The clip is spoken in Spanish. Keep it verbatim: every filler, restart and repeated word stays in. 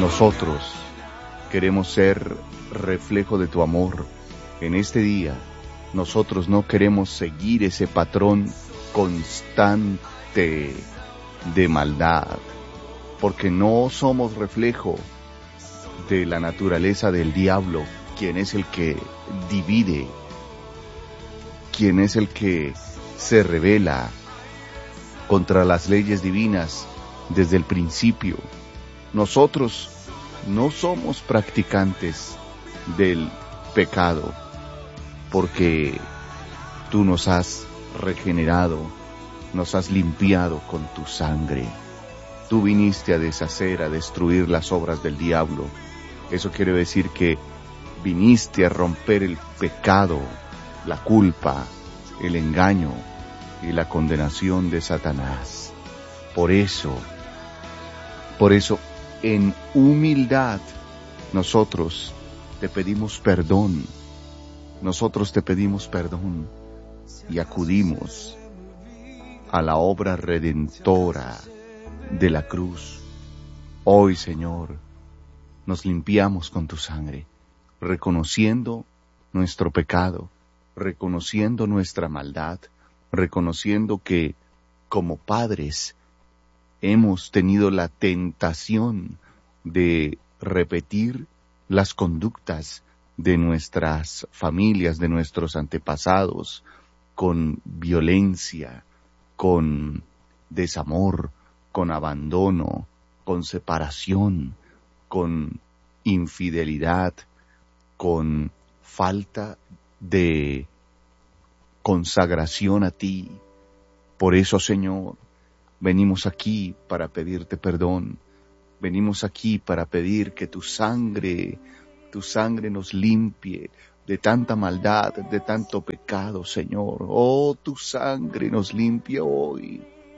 Nosotros queremos ser reflejo de tu amor. En este día, nosotros no queremos seguir ese patrón constante de maldad, porque no somos reflejo de la naturaleza del diablo, quien es el que divide, quien es el que se rebela contra las leyes divinas desde el principio. Nosotros no somos practicantes del pecado, porque tú nos has regenerado, nos has limpiado con tu sangre. Tú viniste a deshacer, a destruir las obras del diablo. Eso quiere decir que viniste a romper el pecado, la culpa, el engaño y la condenación de Satanás. Por eso, por eso, en humildad, nosotros te pedimos perdón. Nosotros te pedimos perdón y acudimos a la obra redentora de la cruz. Hoy, Señor, nos limpiamos con tu sangre, reconociendo nuestro pecado, reconociendo nuestra maldad, reconociendo que, como padres, hemos tenido la tentación de repetir las conductas de nuestras familias, de nuestros antepasados, con violencia, con desamor, con abandono, con separación, con infidelidad, con falta de consagración a ti. Por eso, Señor, venimos aquí para pedirte perdón. Venimos aquí para pedir que tu sangre, tu sangre nos limpie de tanta maldad, de tanto pecado, Señor. Oh, tu sangre nos limpia hoy.